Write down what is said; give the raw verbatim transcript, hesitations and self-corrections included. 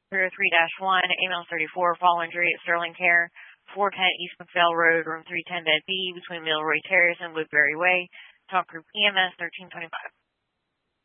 zero three dash one, ambulance thirty-four, fall injury at Sterling Care, four ten East McPhail Road, room three ten bed B, between Milroy Terrace and Woodbury Way. Talk group E M S thirteen twenty-five.